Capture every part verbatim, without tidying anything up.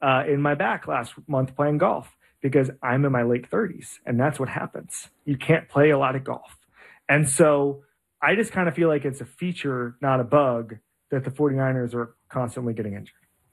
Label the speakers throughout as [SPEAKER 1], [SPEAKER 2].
[SPEAKER 1] uh, in my back last month playing golf because I'm in my late thirties, and that's what happens. You can't play a lot of golf. And so I just kind of feel like it's a feature, not a bug, that the 49ers are constantly getting injured.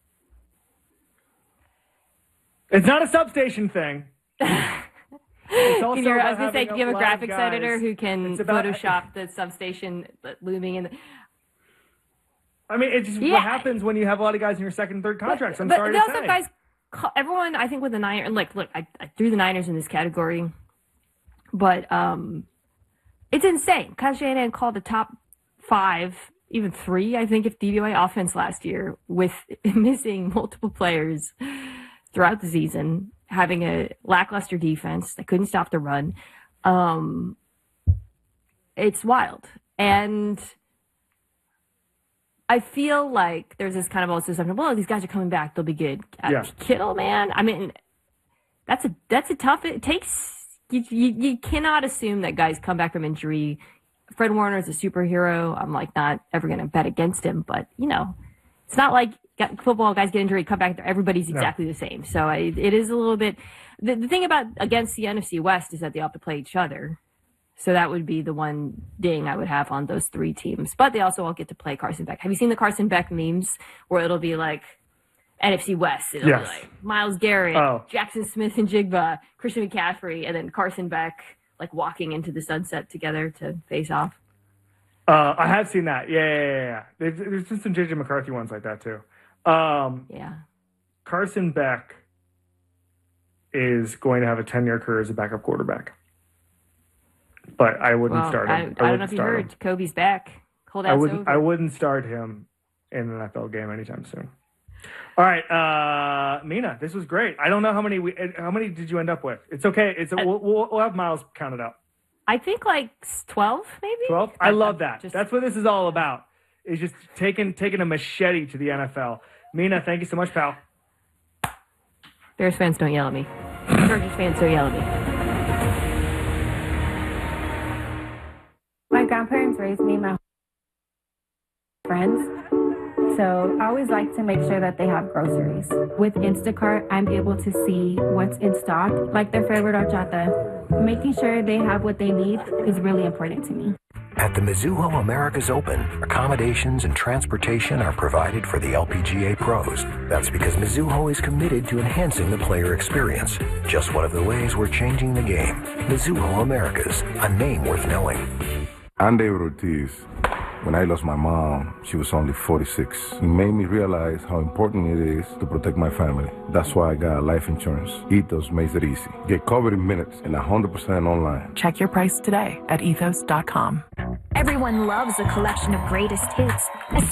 [SPEAKER 1] It's not a substation thing. It's also
[SPEAKER 2] I was going to say, can you have a graphics editor who can
[SPEAKER 1] about,
[SPEAKER 2] Photoshop the substation looming in the...
[SPEAKER 1] I mean, it's just
[SPEAKER 2] yeah.
[SPEAKER 1] what happens when you have a lot of guys in your second and third contracts.
[SPEAKER 2] But,
[SPEAKER 1] I'm
[SPEAKER 2] but
[SPEAKER 1] sorry to
[SPEAKER 2] also,
[SPEAKER 1] say.
[SPEAKER 2] guys, everyone, I think with the Niners, like, look, I, I threw the Niners in this category, but um, it's insane. Kyle Shanahan called the top five, even three, I think, if D V O A offense last year with missing multiple players throughout the season, having a lackluster defense that couldn't stop the run. Um, it's wild. And I feel like there's this kind of also something, well, these guys are coming back. They'll be good.
[SPEAKER 1] Yeah.
[SPEAKER 2] Kittle, man, I mean, that's a that's a tough, it takes, you, you, you cannot assume that guys come back from injury. Fred Warner is a superhero. I'm like not ever going to bet against him, but, you know, it's not like football guys get injured, come back, everybody's exactly no. the same. So I, it is a little bit, the, the thing about against the N F C West is that they all have to play each other. So that would be the one ding I would have on those three teams. But they also all get to play Carson Beck. Have you seen the Carson Beck memes where it'll be like N F C West? It'll
[SPEAKER 1] yes.
[SPEAKER 2] be like Myles Garrett, oh. Jackson Smith and Jigba, Christian McCaffrey, and then Carson Beck like walking into the sunset together to face off.
[SPEAKER 1] Uh, I have seen that. Yeah, yeah, yeah. yeah. There's, there's been some J J McCarthy ones like that too. Um,
[SPEAKER 2] yeah.
[SPEAKER 1] Carson Beck is going to have a ten-year career as a backup quarterback. But I wouldn't
[SPEAKER 2] well,
[SPEAKER 1] start him.
[SPEAKER 2] I,
[SPEAKER 1] I,
[SPEAKER 2] I don't know if you heard.
[SPEAKER 1] Him.
[SPEAKER 2] Kobe's back. Cold
[SPEAKER 1] I wouldn't.
[SPEAKER 2] over.
[SPEAKER 1] I wouldn't start him in an N F L game anytime soon. All right, uh, Mina, this was great. I don't know how many. We, how many did you end up with? It's okay. It's a, uh, we'll, we'll, we'll have Miles count it out.
[SPEAKER 2] I think like twelve, maybe.
[SPEAKER 1] Twelve. I love that.
[SPEAKER 2] Just,
[SPEAKER 1] That's what this is all about. Is just taking taking a machete to the N F L. Mina, thank you so much, pal.
[SPEAKER 2] Bears fans don't yell at me. Chargers fans don't yell at me.
[SPEAKER 3] My grandparents raised me and my friends, so I always like to make sure that they have groceries. With Instacart, I'm able to see what's in stock, like their favorite horchata. Making sure they have what they need is really important to me.
[SPEAKER 4] At the Mizuho Americas Open, accommodations and transportation are provided for the L P G A pros. That's because Mizuho is committed to enhancing the player experience. Just one of the ways we're changing the game. Mizuho Americas, a name worth knowing.
[SPEAKER 5] I'm David Ortiz. When I lost my mom, she was only forty-six. It made me realize how important it is to protect my family. That's why I got life insurance. Ethos makes it easy. Get covered in minutes and one hundred percent online.
[SPEAKER 6] Check your price today at ethos dot com.
[SPEAKER 7] Everyone loves a collection of greatest hits,